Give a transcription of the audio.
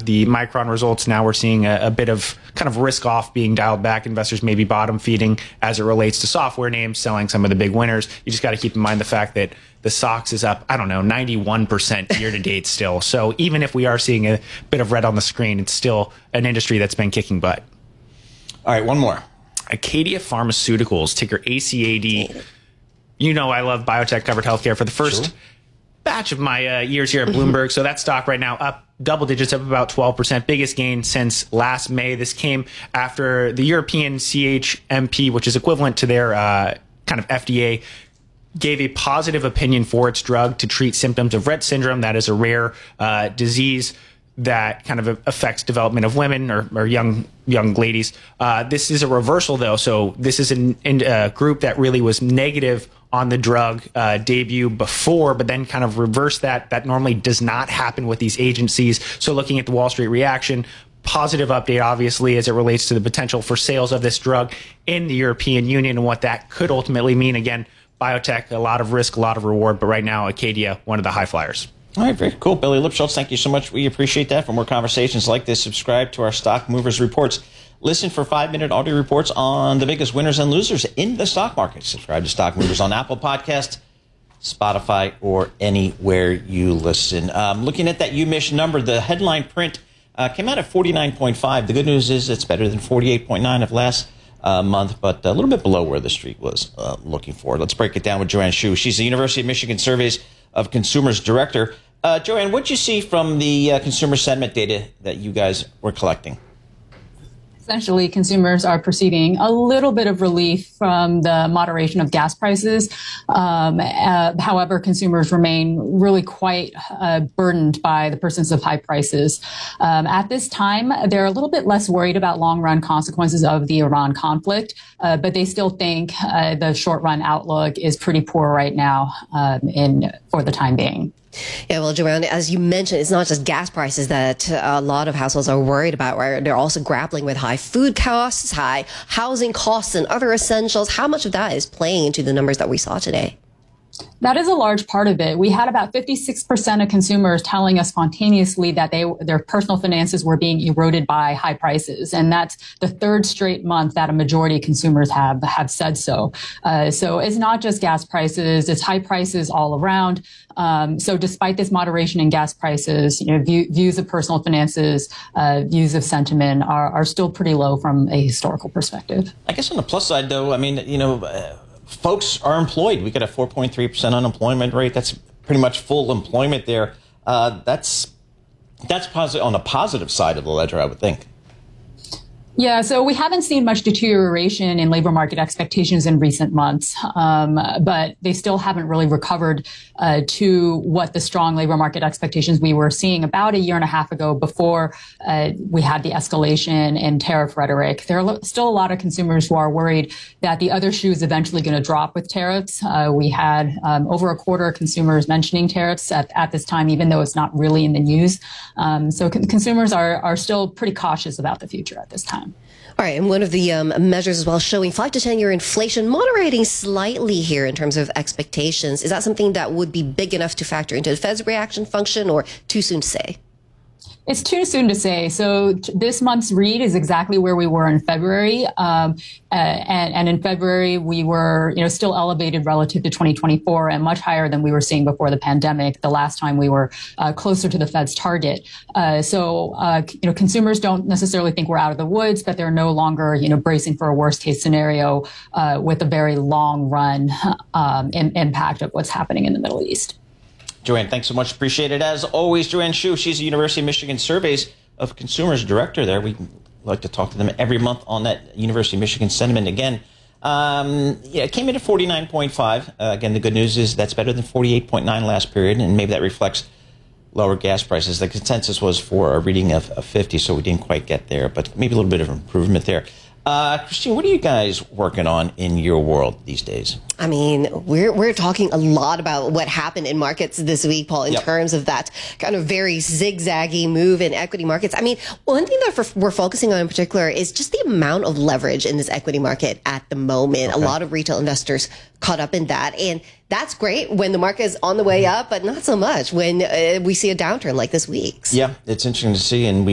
the Micron results. Now we're seeing a bit of kind of risk off being dialed back. Investors may be bottom feeding as it relates to software names, selling some of the big winners. You just got to keep in mind the fact that the SOX is up, 91% year to date still. So even if we are seeing a bit of red on the screen, it's still an industry that's been kicking butt. All right, one more. Acadia Pharmaceuticals, ticker ACAD. You know I love biotech covered healthcare for the first batch of my years here at Bloomberg. So that stock right now up double digits, up about 12%. Biggest gain since last May. This came after the European CHMP, which is equivalent to their kind of FDA, gave a positive opinion for its drug to treat symptoms of Rett syndrome. That is a rare disease that kind of affects development of women or young ladies. This is a reversal, though. So this is a group that really was negative on the drug debut before, but then kind of reversed that. That normally does not happen with these agencies. So looking at the Wall Street reaction, positive update, obviously, as it relates to the potential for sales of this drug in the European Union and what that could ultimately mean. Again, biotech, a lot of risk, a lot of reward. But right now, Acadia, one of the high flyers. All right, very cool. Billy Lipschultz, thank you so much. We appreciate that. For more conversations like this, subscribe to our Stock Movers Reports. Listen for 5-minute audio reports on the biggest winners and losers in the stock market. Subscribe to Stock Movers on Apple Podcasts, Spotify, or anywhere you listen. Looking at that UMich number, the headline print came out at 49.5. The good news is it's better than 48.9 of last month, but a little bit below where the street was looking for. Let's break it down with Joanne Shu. She's the University of Michigan Surveys of Consumers Director. Joanne, what did you see from the consumer sentiment data that you guys were collecting? Essentially, consumers are perceiving a little bit of relief from the moderation of gas prices. However, consumers remain really quite burdened by the persistence of high prices. At this time, they're a little bit less worried about long-run consequences of the Iran conflict, but they still think the short-run outlook is pretty poor right now for the time being. Yeah, well, Joanne, as you mentioned, it's not just gas prices that a lot of households are worried about, right? They're also grappling with high food costs, high housing costs, and other essentials. How much of that is playing into the numbers that we saw today? That is a large part of it. We had about 56% of consumers telling us spontaneously that their personal finances were being eroded by high prices. And that's the third straight month that a majority of consumers have said so. So it's not just gas prices, it's high prices all around. So despite this moderation in gas prices, views of personal finances, views of sentiment are still pretty low from a historical perspective. I guess on the plus side, though, I mean, folks are employed. We got a 4.3% unemployment rate. That's pretty much full employment there. That's positive on the positive side of the ledger, I would think. Yeah, so we haven't seen much deterioration in labor market expectations in recent months, but they still haven't really recovered to what the strong labor market expectations we were seeing about a year and a half ago before we had the escalation in tariff rhetoric. There are still a lot of consumers who are worried that the other shoe is eventually going to drop with tariffs. We had over a quarter of consumers mentioning tariffs at this time, even though it's not really in the news. So consumers are still pretty cautious about the future at this time. All right, and one of the measures as well showing 5 to 10 year inflation moderating slightly here in terms of expectations. Is that something that would be big enough to factor into the Fed's reaction function, or too soon to say? It's too soon to say. So this month's read is exactly where we were in February. And in February, we were, still elevated relative to 2024 and much higher than we were seeing before the pandemic, the last time we were closer to the Fed's target. So consumers don't necessarily think we're out of the woods, but they're no longer, bracing for a worst case scenario with a very long run impact of what's happening in the Middle East. Joanne, thanks so much. Appreciate it. As always, Joanne Shu, she's the University of Michigan Surveys of Consumers Director there. We like to talk to them every month on that University of Michigan sentiment. Again, it came in at 49.5. Again, the good news is that's better than 48.9 last period, and maybe that reflects lower gas prices. The consensus was for a reading of 50, so we didn't quite get there, but maybe a little bit of improvement there. Christine, what are you guys working on in your world these days? I mean, we're talking a lot about what happened in markets this week, Paul, in terms of that kind of very zigzaggy move in equity markets. I mean, one thing that we're focusing on in particular is just the amount of leverage in this equity market at the moment. Okay. A lot of retail investors caught up in that. And that's great when the market is on the way up, but not so much when we see a downturn like this week's. Yeah, it's interesting to see. And